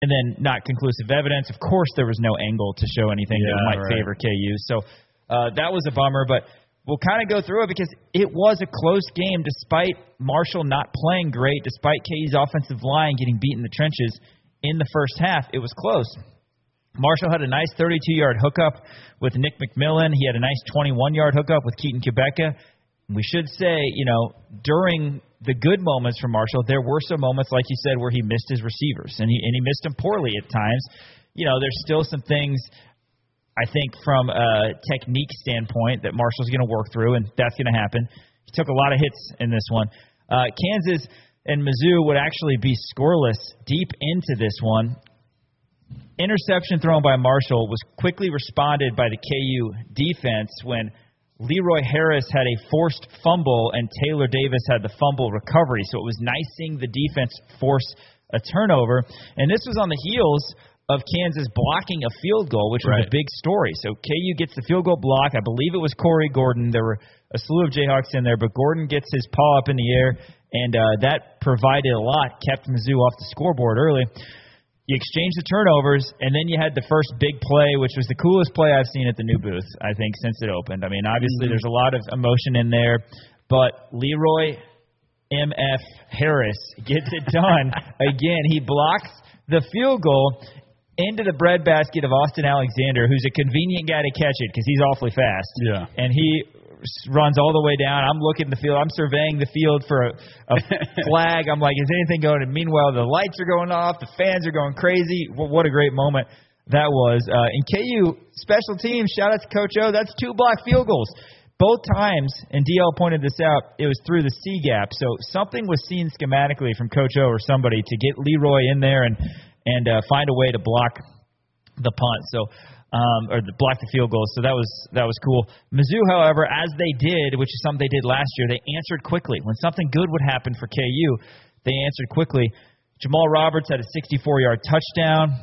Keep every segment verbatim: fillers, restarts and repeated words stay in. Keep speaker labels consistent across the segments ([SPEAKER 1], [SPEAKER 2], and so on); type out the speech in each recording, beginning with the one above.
[SPEAKER 1] and then not conclusive evidence. Of course, there was no angle to show anything
[SPEAKER 2] Yeah,
[SPEAKER 1] that might
[SPEAKER 2] right.
[SPEAKER 1] favor K U. So uh, that was a bummer, but we'll kind of go through it because it was a close game despite Marshall not playing great, despite K U's offensive line getting beat in the trenches in the first half. It was close. Marshall had a nice thirty-two-yard hookup with Nick McMillan. He had a nice twenty-one-yard hookup with Keaton Quebeca. We should say, you know, during the good moments for Marshall, there were some moments, like you said, where he missed his receivers, and he and he missed them poorly at times. You know, there's still some things, I think, from a technique standpoint that Marshall's going to work through, and that's going to happen. He took a lot of hits in this one. Uh, Kansas and Mizzou would actually be scoreless deep into this one. Interception thrown by Marshall was quickly responded by the K U defense when Leroy Harris had a forced fumble and Taylor Davis had the fumble recovery. So it was nice seeing the defense force a turnover. And this was on the heels of Kansas blocking a field goal, which was
[SPEAKER 2] right.
[SPEAKER 1] a big story. So K U gets the field goal block. I believe it was Corey Gordon. There were a slew of Jayhawks in there, but Gordon gets his paw up in the air, and uh, that provided a lot, kept Mizzou off the scoreboard early. You exchanged the turnovers, and then you had the first big play, which was the coolest play I've seen at the new booth, I think, since it opened. I mean, obviously mm-hmm. there's a lot of emotion in there, but Leroy M F Harris gets it done. Again, he blocks the field goal into the breadbasket of Austin Alexander, who's a convenient guy to catch it because he's awfully fast.
[SPEAKER 2] Yeah.
[SPEAKER 1] And he runs all the way down. I'm looking at the field. I'm surveying the field for a, a flag. I'm like, is anything going? And meanwhile, the lights are going off. The fans are going crazy. Well, what a great moment that was. Uh, and K U special teams, shout out to Coach O. That's two blocked field goals. Both times, and D L pointed this out, it was through the C gap. So something was seen schematically from Coach O or somebody to get Leroy in there and, and uh, find a way to block the punt. So Um, or the block the field goals. So that was that was cool. Mizzou, however, as they did, which is something they did last year, they answered quickly. When something good would happen for K U, they answered quickly. Jamal Roberts had a sixty-four-yard touchdown.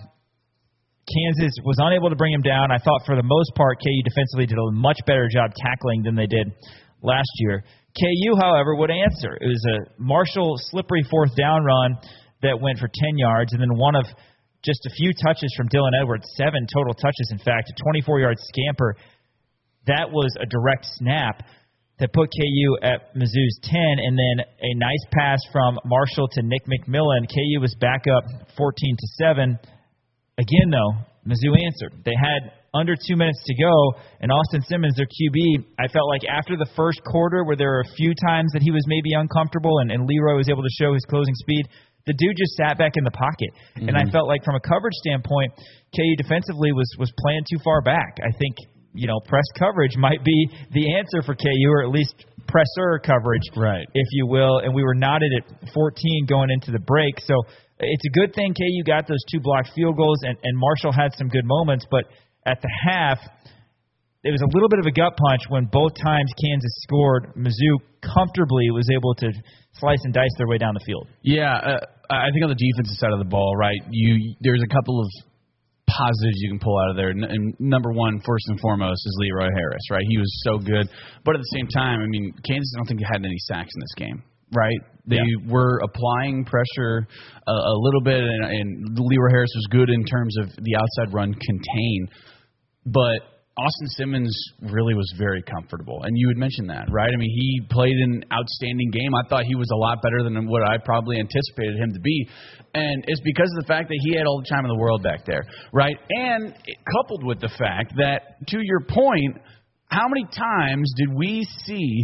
[SPEAKER 1] Kansas was unable to bring him down. I thought for the most part, K U defensively did a much better job tackling than they did last year. K U, however, would answer. It was a Marshall slippery fourth down run that went for ten yards, and then one of just a few touches from Dylan Edwards, seven total touches, in fact, a twenty-four-yard scamper. That was a direct snap that put K U at Mizzou's ten, and then a nice pass from Marshall to Nick McMillan. K U was back up fourteen to seven. Again, though, Mizzou answered. They had under two minutes to go, and Austin Simmons, their Q B, I felt like after the first quarter where there were a few times that he was maybe uncomfortable and, and Leroy was able to show his closing speed, the dude just sat back in the pocket. Mm-hmm. And I felt like from a coverage standpoint, K U defensively was was playing too far back. I think, you know, press coverage might be the answer for K U, or at least presser coverage,
[SPEAKER 2] right,
[SPEAKER 1] if you will. And we were knotted at fourteen going into the break. So it's a good thing K U got those two blocked field goals, and, and Marshall had some good moments. But at the half, it was a little bit of a gut punch when both times Kansas scored. Mizzou comfortably was able to slice and dice their way down the field.
[SPEAKER 2] Yeah, uh, I think on the defensive side of the ball, right, you there's a couple of positives you can pull out of there. And number one, first and foremost, is Leroy Harris, right? He was so good. But at the same time, I mean, Kansas, I don't think had any sacks in this game, right? They yeah. were applying pressure a, a little bit, and, and Leroy Harris was good in terms of the outside run contain. But Austin Simmons really was very comfortable, and you had mentioned that, right? I mean, he played an outstanding game. I thought he was a lot better than what I probably anticipated him to be, and it's because of the fact that he had all the time in the world back there, right? And coupled with the fact that, to your point, how many times did we see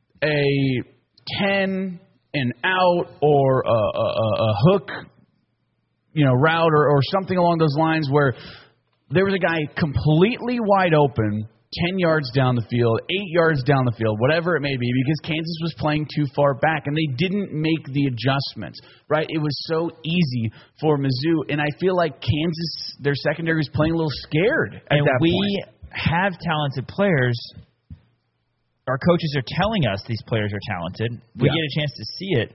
[SPEAKER 2] a ten and out or a, a, a hook, you know, route or, or something along those lines where there was a guy completely wide open, ten yards down the field, eight yards down the field, whatever it may be, because Kansas was playing too far back, and they didn't make the adjustments, right? It was so easy for Mizzou, and I feel like Kansas, their secondary was playing a little scared at
[SPEAKER 1] and
[SPEAKER 2] that
[SPEAKER 1] we
[SPEAKER 2] point.
[SPEAKER 1] have talented players. Our coaches are telling us these players are talented. We
[SPEAKER 2] yeah.
[SPEAKER 1] get a chance to see it.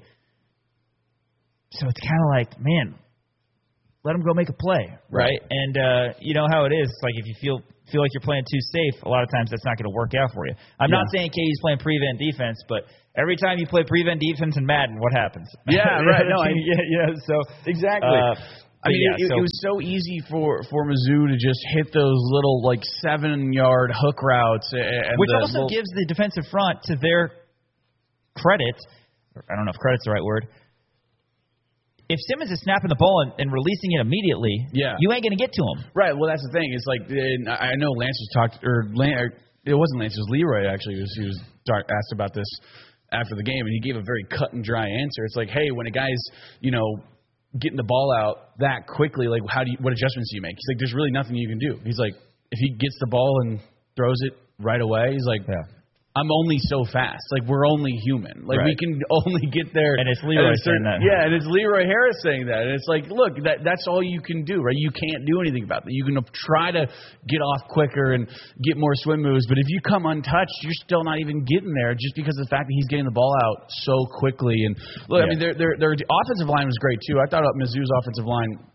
[SPEAKER 1] So it's kind of like, man, let them go make a play, right? right? And uh, you know how it is. It's like if you feel feel like you're playing too safe, a lot of times that's not going to work out for you. I'm yeah. not saying K U's playing prevent defense, but every time you play prevent defense in Madden, what happens?
[SPEAKER 2] Yeah, right. No, I,
[SPEAKER 1] yeah, yeah. So
[SPEAKER 2] exactly.
[SPEAKER 1] Uh,
[SPEAKER 2] I mean,
[SPEAKER 1] yeah,
[SPEAKER 2] it,
[SPEAKER 1] so,
[SPEAKER 2] it was so easy for, for Mizzou to just hit those little, like, seven-yard hook routes. And
[SPEAKER 1] which
[SPEAKER 2] the
[SPEAKER 1] also
[SPEAKER 2] little,
[SPEAKER 1] gives the defensive front, to their credit, I don't know if credit's the right word, if Simmons is snapping the ball and, and releasing it immediately,
[SPEAKER 2] yeah.
[SPEAKER 1] you ain't going to get to him.
[SPEAKER 2] Right, well, that's the thing. It's like, and I know Lance was talked, or, Lance, or it wasn't Lance, it was Leroy, actually, who was, he was talk, asked about this after the game, and he gave a very cut and dry answer. It's like, hey, when a guy's, you know, getting the ball out that quickly, like, how do you, what adjustments do you make? He's like, there's really nothing you can do. He's like, if he gets the ball and throws it right away, he's like, yeah. I'm only so fast. Like, we're only human. Like, right. we can only get there.
[SPEAKER 1] And it's Leroy saying that.
[SPEAKER 2] Yeah, and it's Leroy Harris saying that. And it's like, look, that that's all you can do, right? You can't do anything about that. You can try to get off quicker and get more swim moves, but if you come untouched, you're still not even getting there just because of the fact that he's getting the ball out so quickly. And, look, yeah. I mean, their, their, their offensive line was great, too. I thought Mizzou's offensive line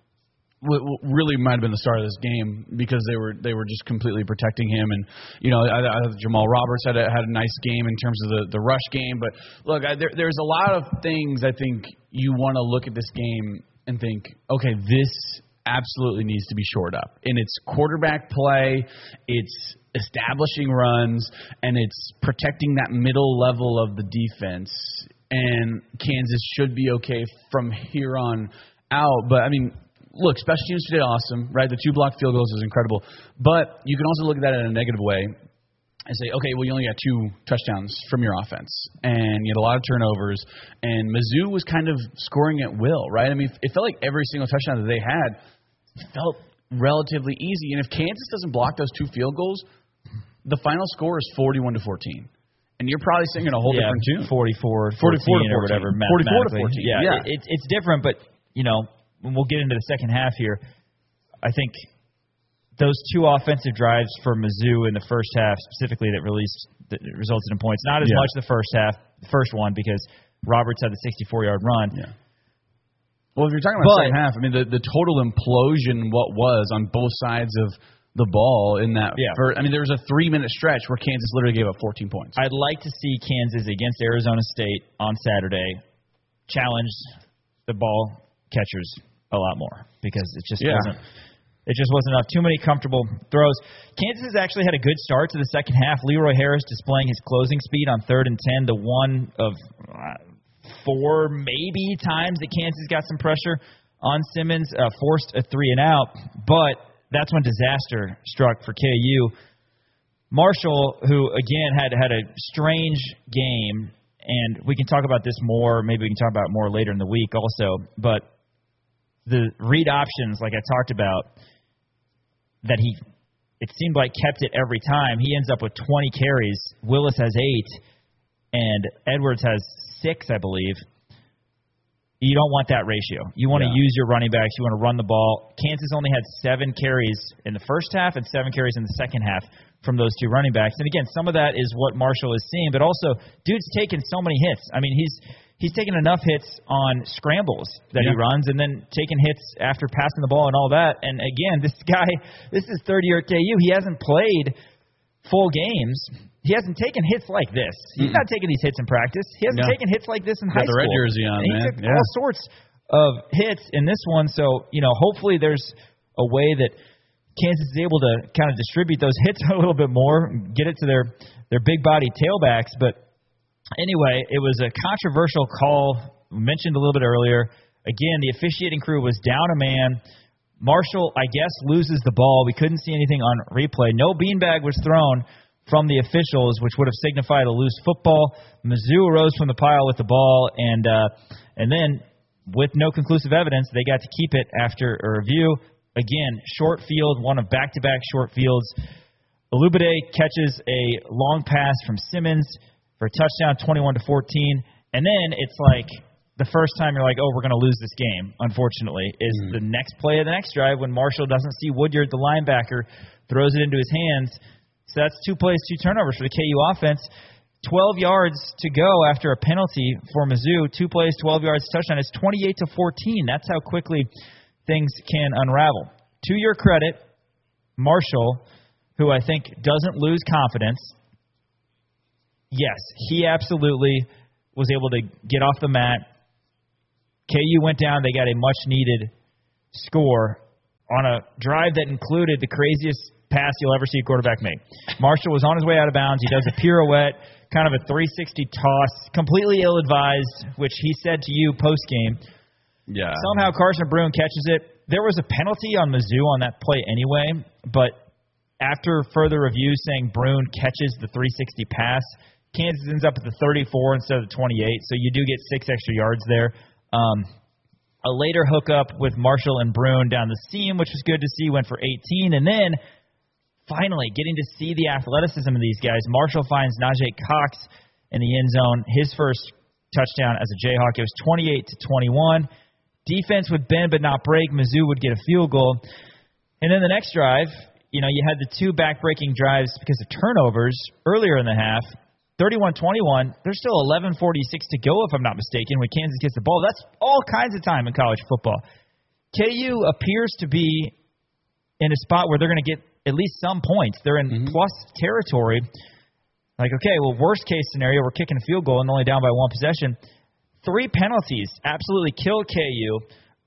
[SPEAKER 2] really might have been the start of this game because they were they were just completely protecting him, and you know I, I, Jamal Roberts had a, had a nice game in terms of the, the rush game. But look, I, there, there's a lot of things I think you want to look at this game and think, okay, this absolutely needs to be shored up. And it's quarterback play, it's establishing runs, and it's protecting that middle level of the defense. And Kansas should be okay from here on out. But I mean, look, special teams did awesome, right? The two blocked field goals is incredible. But you can also look at that in a negative way and say, okay, well, you only got two touchdowns from your offense, and you had a lot of turnovers, and Mizzou was kind of scoring at will, right? I mean, it felt like every single touchdown that they had felt relatively easy. And if Kansas doesn't block those two field goals, the final score is forty-one to fourteen. And you're probably singing a whole
[SPEAKER 1] yeah,
[SPEAKER 2] different tune.
[SPEAKER 1] forty-four, fourteen or whatever.
[SPEAKER 2] forty-four to fourteen.
[SPEAKER 1] Yeah,
[SPEAKER 2] yeah.
[SPEAKER 1] It, it's it's different, but, you know, when we'll get into the second half here, I think those two offensive drives for Mizzou in the first half specifically that released that resulted in points, not as
[SPEAKER 2] yeah.
[SPEAKER 1] much the first half, the first one, because Roberts had the sixty-four-yard run.
[SPEAKER 2] Yeah. Well, if you're talking about but, the second half, I mean, the, the total implosion what was on both sides of the ball in that yeah. first, I mean, there was a three-minute stretch where Kansas literally gave up fourteen points.
[SPEAKER 1] I'd like to see Kansas against Arizona State on Saturday challenge the ball catchers a lot more because it just yeah. wasn't it just wasn't enough. Too many comfortable throws. Kansas has actually had a good start to the second half. Leroy Harris displaying his closing speed on third and ten, the one of uh, four maybe times that Kansas got some pressure on Simmons, uh, forced a three and out, but that's when disaster struck for K U. Marshall, who again had had a strange game, and we can talk about this more. Maybe we can talk about it more later in the week also. But the read options, like I talked about, that he, it seemed like kept it every time. He ends up with twenty carries. Willis has eight, and Edwards has six, I believe. You don't want that ratio. You want yeah. to use your running backs. You want to run the ball. Kansas only had seven carries in the first half and seven carries in the second half from those two running backs. And again, some of that is what Marshall is seeing, but also, dude's taken so many hits. I mean, he's he's taken enough hits on scrambles that yeah. he runs, and then taking hits after passing the ball and all that. And again, this guy, this is third year at K U. He hasn't played full games. He hasn't taken hits like this. He's Mm-mm. not taking these hits in practice. He hasn't no. taken hits like this in
[SPEAKER 2] Got
[SPEAKER 1] high
[SPEAKER 2] the
[SPEAKER 1] school.
[SPEAKER 2] Red jersey on,
[SPEAKER 1] and he
[SPEAKER 2] man.
[SPEAKER 1] took
[SPEAKER 2] yeah.
[SPEAKER 1] all sorts of hits in this one. So, you know, hopefully there's a way that Kansas is able to kind of distribute those hits a little bit more, get it to their, their big body tailbacks. But anyway, it was a controversial call, mentioned a little bit earlier. Again, the officiating crew was down a man. Marshall, I guess, loses the ball. We couldn't see anything on replay. No beanbag was thrown from the officials, which would have signified a loose football. Mizzou arose from the pile with the ball, and uh, and then, with no conclusive evidence, they got to keep it after a review. Again, short field, one of back-to-back short fields. Olubade catches a long pass from Simmons for a touchdown, twenty-one to fourteen. And then it's like the first time you're like, oh, we're going to lose this game, unfortunately, is mm-hmm. the next play of the next drive when Marshall doesn't see Woodyard, the linebacker, throws it into his hands. So that's two plays, two turnovers for the K U offense. twelve yards to go after a penalty for Mizzou. Two plays, twelve yards, touchdown. It's twenty-eight to fourteen. That's how quickly things can unravel. To your credit, Marshall, who I think doesn't lose confidence, yes, he absolutely was able to get off the mat. K U went down. They got a much-needed score on a drive that included the craziest pass you'll ever see a quarterback make. Marshall was on his way out of bounds. He does a pirouette, kind of a three sixty toss, completely ill-advised, which he said to you post-game.
[SPEAKER 2] Yeah.
[SPEAKER 1] Somehow Carson Brune catches it. There was a penalty on Mizzou on that play anyway, but after further review saying Brune catches the three sixty pass, Kansas ends up at the thirty-four instead of the twenty-eight, so you do get six extra yards there. Um, a later hookup with Marshall and Brune down the seam, which was good to see, went for eighteen, and then finally getting to see the athleticism of these guys. Marshall finds Najee Cox in the end zone, his first touchdown as a Jayhawk. It was twenty-eight to twenty-one. Defense would bend but not break. Mizzou would get a field goal. And then the next drive, you know, you had the two back-breaking drives because of turnovers earlier in the half. thirty-one twenty-one. There's still eleven forty-six to go, if I'm not mistaken, when Kansas gets the ball. That's all kinds of time in college football. K U appears to be in a spot where they're going to get at least some points. They're in mm-hmm. plus territory. Like, okay, well, worst case scenario, we're kicking a field goal and only down by one possession. Three penalties absolutely killed K U.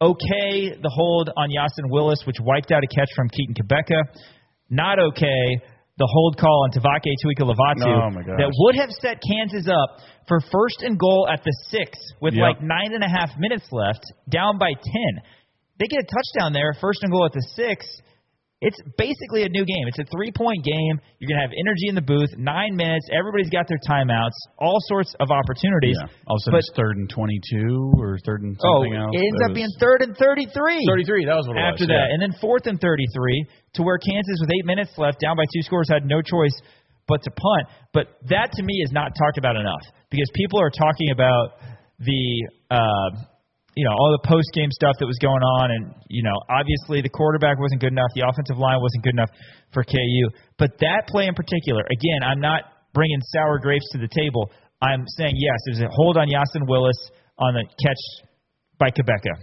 [SPEAKER 1] Okay, the hold on Yasin Willis, which wiped out a catch from Keaton Quebeca. Not okay, the hold call on Tavake Tuika-Lavatu
[SPEAKER 2] oh my gosh.
[SPEAKER 1] that would have set Kansas up for first and goal at the six with
[SPEAKER 2] yep.
[SPEAKER 1] like nine and a half minutes left, down by ten. They get a touchdown there, first and goal at the six. It's basically a new game. It's a three-point game. You're going to have energy in the booth, nine minutes. Everybody's got their timeouts, all sorts of opportunities.
[SPEAKER 2] Yeah. All of a sudden it's third and twenty-two or third and something
[SPEAKER 1] oh,
[SPEAKER 2] else.
[SPEAKER 1] It ends
[SPEAKER 2] that
[SPEAKER 1] up being third and thirty-three.
[SPEAKER 2] thirty-three, that was what it
[SPEAKER 1] after
[SPEAKER 2] was.
[SPEAKER 1] After that.
[SPEAKER 2] Yeah.
[SPEAKER 1] And then fourth and thirty-three to where Kansas, with eight minutes left, down by two scores, had no choice but to punt. But that, to me, is not talked about enough because people are talking about the uh, – you know, all the post-game stuff that was going on, and, you know, obviously the quarterback wasn't good enough, the offensive line wasn't good enough for K U. But that play in particular, again, I'm not bringing sour grapes to the table. I'm saying, yes, there's a hold on Yasin Willis on the catch by Quebeca.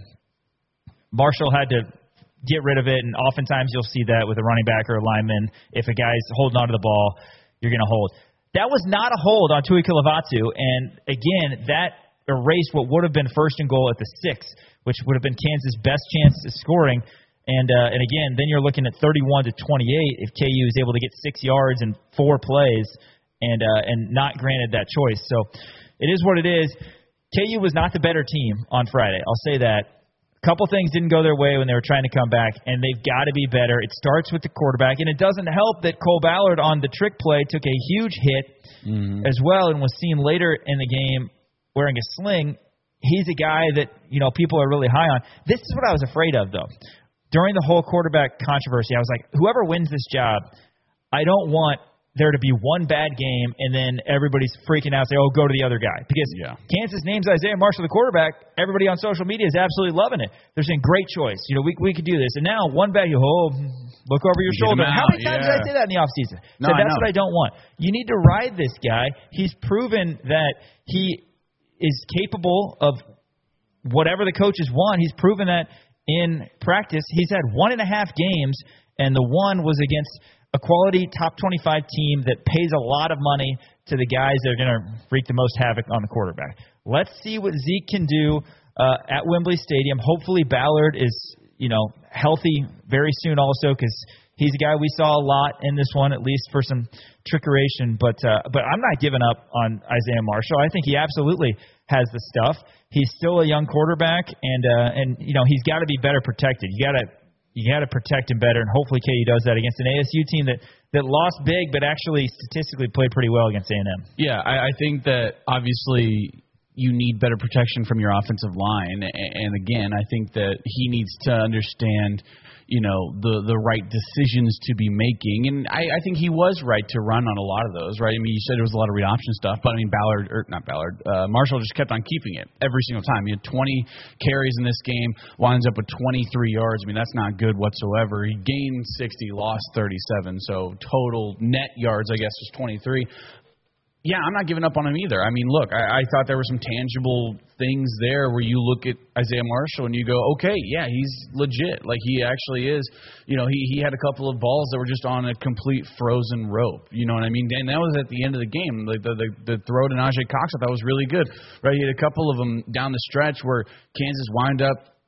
[SPEAKER 1] Marshall had to get rid of it, and oftentimes you'll see that with a running back or a lineman. If a guy's holding onto the ball, you're going to hold. That was not a hold on Tuika-Lavatu, and, again, that erased what would have been first and goal at the six, which would have been Kansas' best chance of scoring. And uh, and again, then you're looking at thirty-one to twenty-eight if K U is able to get six yards in four plays and uh, and not granted that choice. So it is what it is. K U was not the better team on Friday. I'll say that. A couple things didn't go their way when they were trying to come back, and they've got to be better. It starts with the quarterback, and it doesn't help that Cole Ballard on the trick play took a huge hit mm-hmm. as well and was seen later in the game wearing a sling. He's a guy that, you know, people are really high on. This is what I was afraid of, though. During the whole quarterback controversy, I was like, whoever wins this job, I don't want there to be one bad game and then everybody's freaking out, say, oh, go to the other guy. Because
[SPEAKER 2] yeah.
[SPEAKER 1] Kansas names Isaiah Marshall the quarterback. Everybody on social media is absolutely loving it. They're saying, great choice. You know, we we could do this. And now one bad, you oh, look over your
[SPEAKER 2] Get
[SPEAKER 1] shoulder. How many times
[SPEAKER 2] yeah.
[SPEAKER 1] did I say that in the offseason?
[SPEAKER 2] No,
[SPEAKER 1] so that's
[SPEAKER 2] I
[SPEAKER 1] what I don't want. You need to ride this guy. He's proven that he is capable of whatever the coaches want. He's proven that in practice. He's had one and a half games, and the one was against a quality top twenty-five team that pays a lot of money to the guys that are going to wreak the most havoc on the quarterback. Let's see what Zeke can do uh, at Wembley Stadium. Hopefully Ballard is, you know, healthy very soon also, because he's a guy we saw a lot in this one, at least for some trickeration. But uh, but I'm not giving up on Isaiah Marshall. I think he absolutely has the stuff. He's still a young quarterback, and uh, and you know he's got to be better protected. You got to you got to protect him better, and hopefully K U does that against an A S U team that, that lost big, but actually statistically played pretty well against A and M.
[SPEAKER 2] Yeah, I, I think that obviously you need better protection from your offensive line, and again, I think that he needs to understand, you know, the the right decisions to be making. And I, I think he was right to run on a lot of those, right? I mean, you said there was a lot of read option stuff, but I mean, Ballard, or not Ballard, uh, Marshall just kept on keeping it every single time. He had twenty carries in this game, winds up with twenty-three yards. I mean, that's not good whatsoever. He gained sixty, lost thirty-seven, so total net yards, I guess, was twenty-three. Yeah, I'm not giving up on him either. I mean, look, I, I thought there were some tangible things there where you look at Isaiah Marshall and you go, okay, yeah, he's legit. Like, he actually is. You know, he, he had a couple of balls that were just on a complete frozen rope. You know what I mean? And that was at the end of the game. Like the, the, the throw to Najee Cox, I thought was really good. Right? He had a couple of them down the stretch where Kansas wound up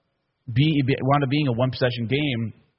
[SPEAKER 2] be, be wound up being a one possession game.